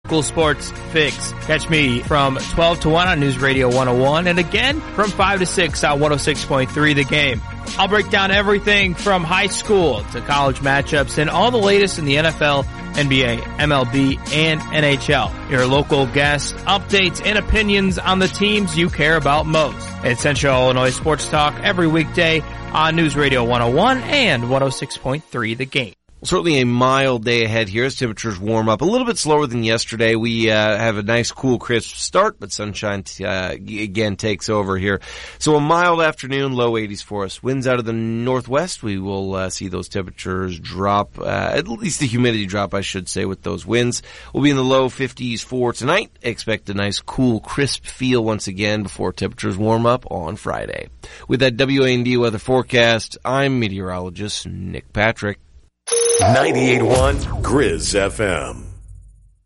Cool Sports Fix. Catch me from 12 to 1 on News Radio 101 and again from 5 to 6 on 106.3 The Game. I'll break down everything from high school to college matchups and all the latest in the NFL, NBA, MLB, and NHL. Your local guests, updates, and opinions on the teams you care about most. It's Central Illinois Sports Talk every weekday on News Radio 101 and 106.3 The Game. Certainly a mild day ahead here as temperatures warm up a little bit slower than yesterday. We have a nice, cool, crisp start, but sunshine again takes over here. So a mild afternoon, low 80s for us. Winds out of the northwest. We will see those temperatures drop, at least the humidity drop, I should say, with those winds. We'll be in the low 50s for tonight. Expect a nice, cool, crisp feel once again before temperatures warm up on Friday. With that WAND weather forecast, I'm meteorologist Nick Patrick. 98.1 Grizz FM.